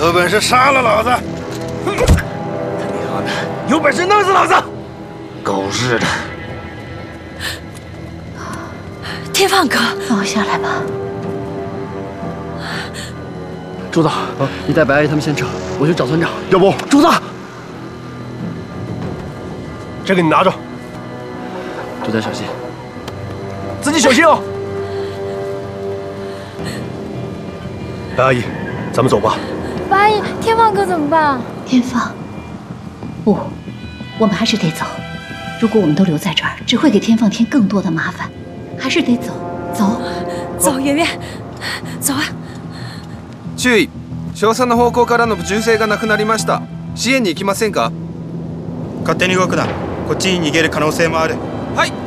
有本事杀了老子！他娘的，有本事弄死老子！狗日的！ 天放哥， 放我下来吧。 朱子，你带白阿姨他们先撤，我去找村长。 要不， 朱子， 这个你拿着， 多加小心， 自己小心哦。白阿姨，咱们走吧。 白阿姨，天放哥怎么办？ 天放，不，我们还是得走。如果我们都留在这儿，只会给天放添更多的麻烦，还是得走。走， 走，圆圆，走啊！ 注意、少佐の方向からの銃声がなくなりました。支援に行きませんか？ 勝手に動くな。こっちに逃げる可能性もある。 はい。